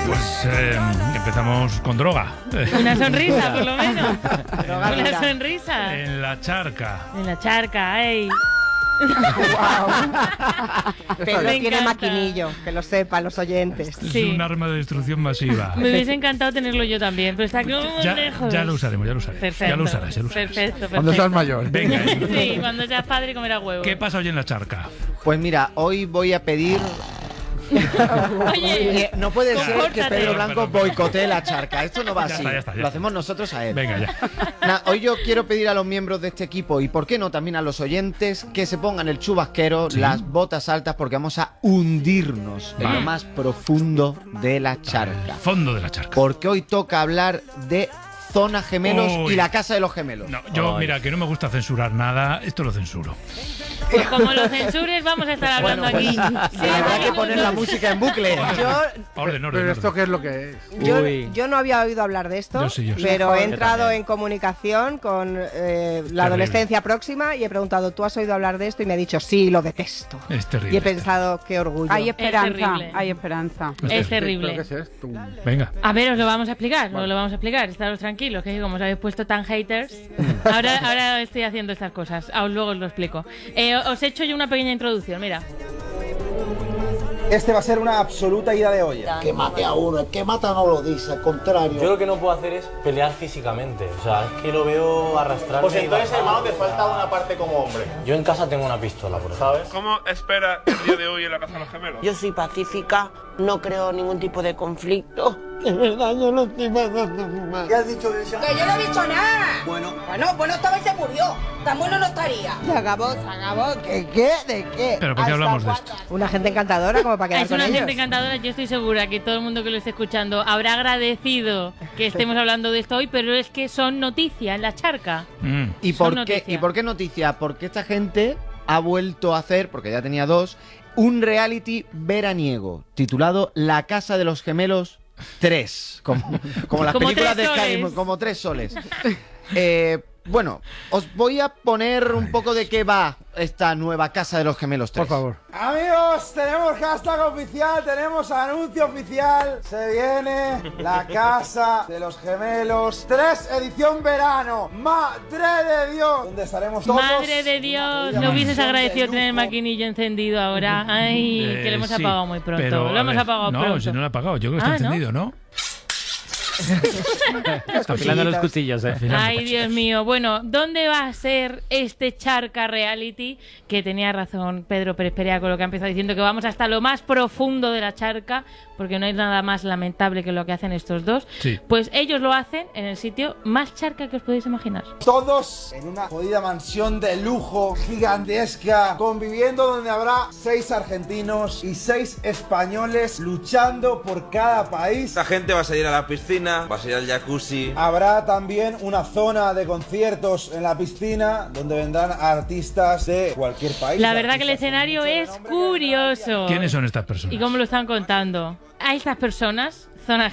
Pues empezamos con droga. Una sonrisa, por lo menos. Una sonrisa. En la charca. En la charca, ¡ey! Pedro tiene maquinillo, que lo sepan los oyentes. Es un arma de destrucción masiva. Me hubiese encantado tenerlo yo también, pero está como lejos. Ya lo usaremos, Perfecto. Ya lo usarás. Perfecto. Cuando seas mayor. Venga. Sí, cuando seas padre comerás huevos. ¿Qué pasa hoy en la charca? Pues mira, hoy voy a pedir... Oye, no puede ser que compórtate. Pedro Blanco Perdón. boicotee la charca. Esto no va así. Ya está. Lo hacemos nosotros a él. Venga, ya. Hoy yo quiero pedir a los miembros de este equipo y, ¿por qué no?, también a los oyentes, que se pongan el chubasquero, las botas altas, porque vamos a hundirnos en lo más profundo de la charca. Fondo de la charca. Porque hoy toca hablar de Zona Gemelos y la Casa de los Gemelos. No, yo, mira, que no me gusta censurar nada, esto lo censuro. Pues como lo censures, vamos a estar hablando aquí. Sí, Habrá que poner la música en bucle. Orden. Pero esto qué es lo que es. Yo no había oído hablar de esto, Yo sí. pero he entrado en comunicación con la adolescencia próxima y he preguntado, ¿tú has oído hablar de esto? Y me ha dicho, sí, lo detesto. Es terrible. Y he pensado, qué orgullo. Hay esperanza, terrible. hay esperanza. Es terrible. ¿Qué es esto? Venga. A ver, os lo vamos a explicar, Estaros tranquilos, que como os habéis puesto tan haters, ahora estoy haciendo estas cosas. Luego os lo explico. Os he hecho yo una pequeña introducción, mira. Este va a ser una absoluta ida de olla. Que mate a uno, el que mata no lo dice, al contrario. Yo lo que no puedo hacer es pelear físicamente, o sea, es que lo veo arrastrarme. Pues entonces, hermano, te falta una parte como hombre. Yo en casa tengo una pistola, por ejemplo. ¿Sabes? ¿Cómo espera el día de hoy en la Casa de los Gemelos? Yo soy pacífica, no creo ningún tipo de conflicto. De verdad, yo no estoy pasando mal. ¿Qué has dicho de ella? ¡Que yo no he dicho nada! Bueno, Estaba y se murió. Tan bueno no estaría. Se acabó. ¿Qué? ¿De qué? ¿Pero por qué hablamos de esto? Una gente encantadora como para quedar Es con una ellos. gente encantadora, yo estoy segura que todo el mundo que lo esté escuchando habrá agradecido que estemos hablando de esto hoy, pero es que son noticia en la charca. ¿Y Son por qué noticia. noticia? Porque esta gente ha vuelto a hacer, porque ya tenía dos, un reality veraniego titulado La Casa de los Gemelos 3, como las Como películas de 3 Sky, soles. como 3 soles. Bueno, os voy a poner un poco de qué va esta nueva Casa de los Gemelos 3. Por favor. Amigos, tenemos hashtag oficial, tenemos anuncio oficial. Se viene la Casa de los Gemelos 3 edición verano. ¡Madre de Dios! Donde estaremos todos. Madre de Dios, no hubieses agradecido tener el maquinillo encendido ahora. Ay, que lo hemos Sí, apagado muy pronto. pero, Lo a hemos ver, apagado no, pronto. si no lo he apagado, yo creo que está ¿no? encendido, ¿no? Afilando los cuchillos, Ay, Dios mío. Bueno, ¿dónde va a ser este charca reality? Que tenía razón Pedro Pérez Perea con lo que ha empezado diciendo, que vamos hasta lo más profundo de la charca, porque no hay nada más lamentable que lo que hacen estos dos. Sí. Pues ellos lo hacen en el sitio más charca que os podéis imaginar. Todos en una jodida mansión de lujo gigantesca, conviviendo donde habrá 6 argentinos y 6 españoles luchando por cada país. La gente va a salir a la piscina, va a salir al jacuzzi. Habrá también una zona de conciertos en la piscina donde vendrán artistas de cualquier país. La verdad que el Artistas con escenario mucho es renombre. curioso. ¿Quiénes son estas personas? ¿Y cómo lo están contando? A estas personas, Zona